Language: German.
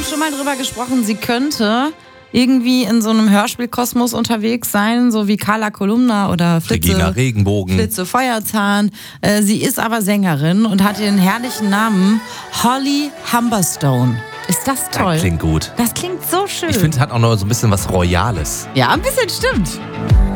schon mal drüber gesprochen, sie könnte irgendwie in so einem Hörspielkosmos unterwegs sein, so wie Carla Kolumna oder Regina Regenbogen. Flitze Feuerzahn. Sie ist aber Sängerin und hat den herrlichen Namen Holly Humberstone. Ist das toll? Das klingt gut. Das klingt so schön. Ich finde, es hat auch noch so ein bisschen was Royales. Ja, ein bisschen stimmt.